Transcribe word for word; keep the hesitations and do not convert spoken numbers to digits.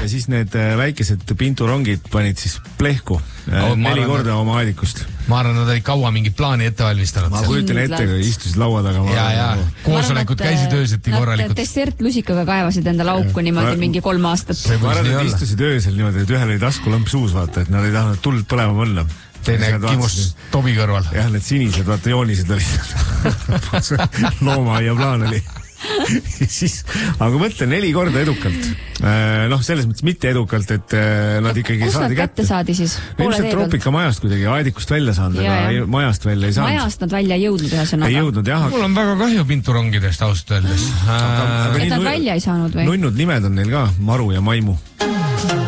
siis need väikesed pinturongid panid siis plehku oh, neli korda oma aedikust. Ma arvan, nad olid kaua mingit plaani ette valmistanud. Ma kujutan ette, kui istusid laua taga. Ja, ja, koosolekud käisid ööseti korralikult. Nad dessertlusikaga kaevasid enda lauku niimoodi ma, mingi kolm aastat. Ma arvan, et istusid öösel niimoodi, et ühel oli taskulamp suus, vaata, et nad ei tahtnud tuld põlema mõnna. Teine kimus Tobi kõrval. Jah, need sinised, vaata, joonised olid. Looma ja plaan oli. siis, aga mõtle, neli korda edukalt. Noh, selles mõttes mitte edukalt, et nad ikkagi kus saadi kätte. Kus nad kätte saadi siis? Ilmselt Troopika majast kuidagi aedikust välja saanud, aga majast välja ei saanud. Majast nad välja ei jõudnud ühe sõnaga. Ei jõudnud, jah. Mul on väga kahju pinturongidest ausalt öeldes. Et nad välja ei saanud või? Nunnud nimed on neil ka, Maru ja Maimu.